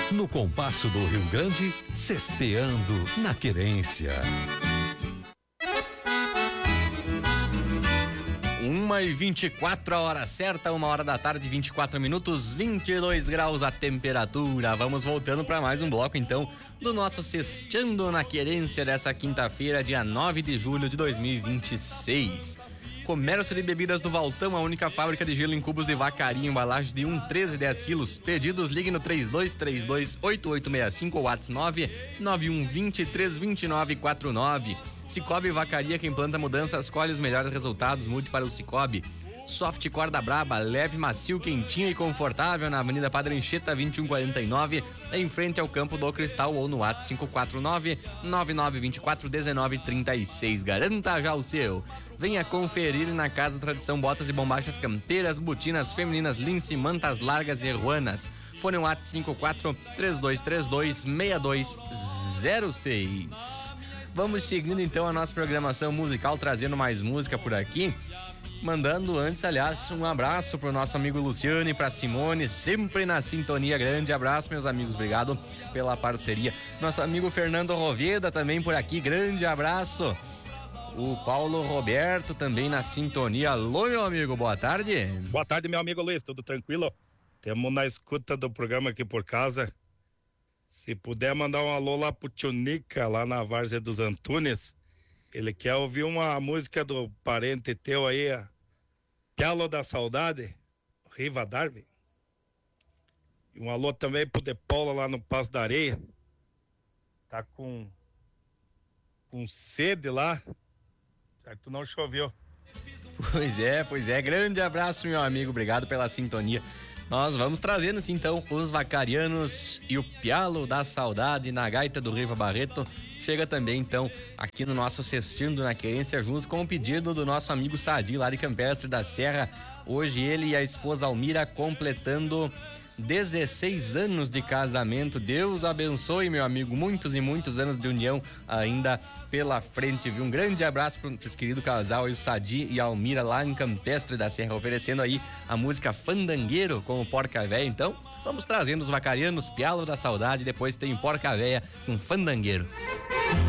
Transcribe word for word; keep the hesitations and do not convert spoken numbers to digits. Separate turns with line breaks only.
No compasso do Rio Grande, cesteando na querência.
Uma e vinte e quatro, a hora certa, uma hora da tarde, vinte e quatro minutos, vinte e dois graus a temperatura. Vamos voltando para mais um bloco, então, do nosso Cesteando na Querência dessa quinta-feira, dia nove de julho de dois mil e vinte e seis. Comércio de bebidas do Valtão, a única fábrica de gelo em cubos de Vacaria, embalagens de um, treze e dez quilos. Pedidos, ligue no três dois três dois, oito oito seis cinco ou WhatsApp nove nove um dois três dois nove quatro nove. Cicobi Vacaria, quem planta mudanças, escolhe os melhores resultados, mude para o Cicobi. Soft Corda Braba, leve, macio, quentinho e confortável, na Avenida Padre Anchieta vinte e um quarenta e nove, em frente ao Campo do Cristal, ou no WhatsApp cinco quatro nove, nove nove dois quatro, um nove três seis. Garanta já o seu. Venha conferir na Casa Tradição botas e bombachas campeiras, botinas femininas, lince, mantas largas e ruanas. Fone no WhatsApp cinco quatro três dois três dois, seis dois zero seis. Vamos seguindo então a nossa programação musical, trazendo mais música por aqui. Mandando antes, aliás, um abraço pro nosso amigo Luciano e pra Simone, sempre na sintonia. Grande abraço, meus amigos, obrigado pela parceria. Nosso amigo Fernando Roveda também por aqui, grande abraço. O Paulo Roberto também na sintonia. Alô, meu amigo, boa tarde.
Boa tarde, meu amigo Luiz, tudo tranquilo? Temos na escuta do programa aqui por casa. Se puder mandar um alô lá pro Tchunica, lá na Várzea dos Antunes. Ele quer ouvir uma música do parente teu aí, Pialo da Saudade, Riva Darwin. E um alô também pro De Paula lá no Passo da Areia. Tá com, com sede lá, certo? Não choveu.
Pois é, pois é. Grande abraço, meu amigo. Obrigado pela sintonia. Nós vamos trazendo assim, então, os Vacarianos e o Pialo da Saudade na gaita do Riva Barreto. Chega também, então, aqui no nosso Cesteando na Querência, junto com o pedido do nosso amigo Sadi, lá de Campestre da Serra. Hoje ele e a esposa Almira completando dezesseis anos de casamento. Deus abençoe, meu amigo, muitos e muitos anos de união ainda pela frente, viu? Um grande abraço para esse querido casal, o Sadi e a Almira, lá em Campestre da Serra, oferecendo aí a música Fandangueiro com o Porca Véia. Então, vamos trazendo os Vacarianos, Pialo da Saudade, depois tem Porca Véia com Fandangueiro.